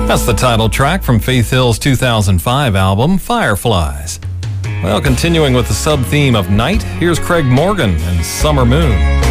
That's the title track from Faith Hill's 2005 album, Fireflies. Well, continuing with the sub-theme of night, here's Craig Morgan and Summer Moon.